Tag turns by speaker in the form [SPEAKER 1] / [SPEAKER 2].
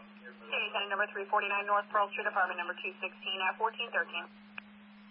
[SPEAKER 1] Okay, heading number 349 North Pearl Street, apartment number 216 at 1413.